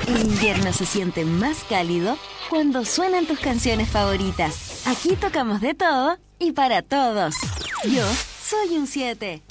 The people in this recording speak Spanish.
El invierno se siente más cálido cuando suenan tus canciones favoritas. Aquí tocamos de todo y para todos. Yo soy un 7.